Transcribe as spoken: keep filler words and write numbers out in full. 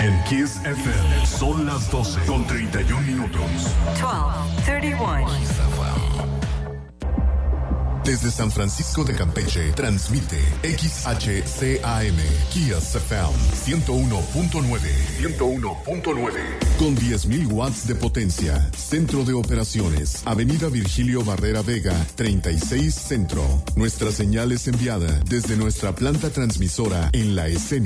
En Kiss F M son las doce con treinta y un minutos. doce treinta y uno. Desde San Francisco de Campeche, transmite X H C A M, Kiss F M, ciento uno punto nueve. ciento uno punto nueve. Con diez mil watts de potencia. Centro de operaciones, Avenida Virgilio Barrera Vega, treinta y seis Centro. Nuestra señal es enviada desde nuestra planta transmisora en La Escena.